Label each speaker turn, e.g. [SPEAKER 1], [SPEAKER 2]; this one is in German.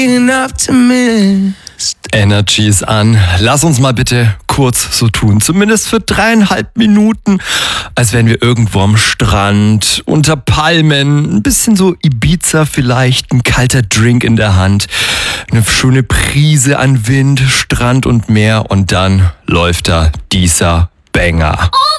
[SPEAKER 1] Energy ist an. Lass uns mal bitte kurz so tun. Zumindest für 3,5 Minuten. Als wären wir irgendwo am Strand, unter Palmen. Ein bisschen so Ibiza vielleicht. Ein kalter Drink in der Hand. Eine schöne Prise an Wind, Strand und Meer. Und dann läuft da dieser Banger.